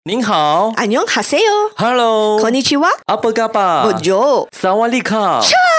您好， 안녕하세요. Hello， konnichiwa. 阿波嘎巴， Bonjour. 萨瓦利卡。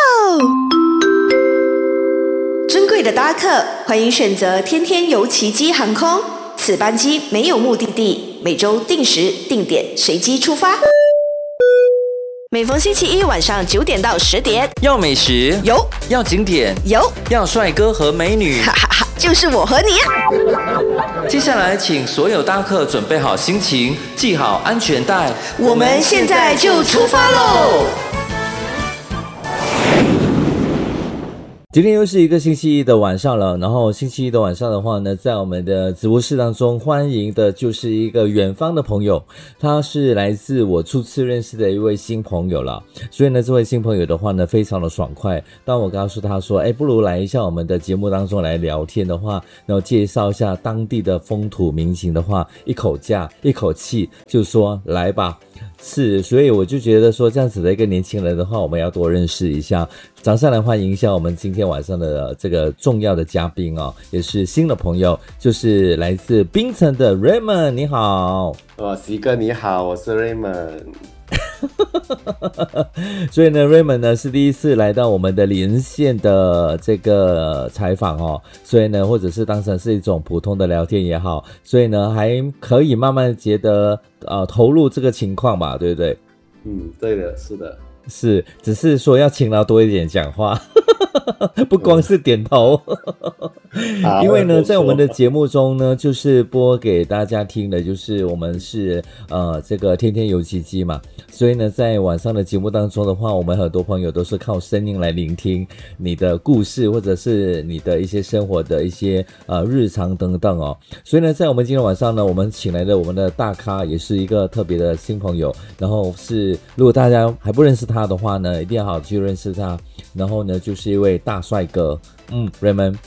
尊贵的搭客，欢迎选择天天游奇迹航空。此班机没有目的地，每周定时定点随机出发。每逢星期一晚上9点到10点， 要美食， 有要景点， 有， 要帅哥和美女。 哈哈哈，就是我和你啊！ 接下来，请所有搭客准备好心情，系好安全带， 我们现在就出发喽！ 今天又是一个星期一的晚上了，然后星期一的晚上的话呢，在我们的直播室当中欢迎的就是一个远方的朋友，他是来自我初次认识的一位新朋友了。所以呢，这位新朋友的话呢，非常的爽快。当我告诉他说，不如来一下我们的节目当中来聊天的话，然后介绍一下当地的风土民情的话，一口价一口气就说来吧。是，所以我就觉得说这样子的一个年轻人的话，我们要多认识一下。掌声来欢迎一下我们今天晚上的这个重要的嘉宾哦，也是新的朋友，就是来自槟城的 Raymond。 你好。 西哥你好，我是 Raymond。 所以呢 Raymond 呢是第一次来到我们的连线的这个采访哦，所以呢或者是当成是一种普通的聊天也好，所以呢还可以慢慢觉得投入这个情况吧，对不对？ 对的，是的， 是，只是说要勤劳多一点讲话不光是点头因为呢在我们的节目中呢，就是播给大家听的，就是我们是这个天天游奇迹嘛，所以呢在晚上的节目当中的话，我们很多朋友都是靠声音来聆听你的故事，或者是你的一些生活的一些日常等等哦。所以呢在我们今天晚上呢，我们请来的我们的大咖也是一个特别的新朋友，然后是如果大家还不认识他的话呢，一定要好好去认识他，然后呢就是一位大帅哥Raymond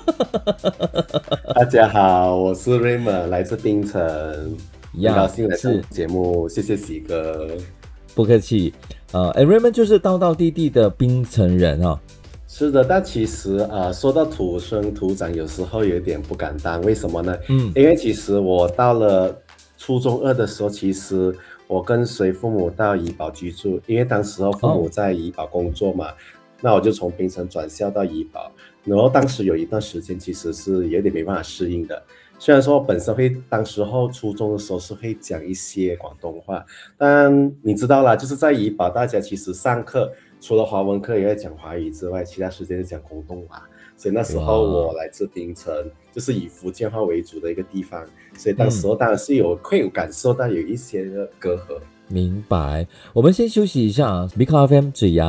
大家好，我是 Raymond， 来自槟城，很高兴来上节目，谢谢喜哥。 不客气。Raymond 就是道道地地的槟城人哦。 是的，但其实说到土生土长，有时候有点不敢当，为什么呢？因为其实我到了初中2的时候，其实我跟随父母到怡保居住，因为当时候父母在怡保工作嘛，那我就从槟城转校到怡保，然后当时有一段时间其实是有点没办法适应的。虽然说本身当时候初中的时候是会讲一些广东话，但你知道啦，就是在怡保大家其实上课除了华文课也会讲华语之外，其他时间是讲广东话，所以那时候我来自槟城，就是以福建话为主的一个地方，所以当时候当然是会有感受到有一些的隔阂。 明白，我们先休息一下啊。Mika FM 最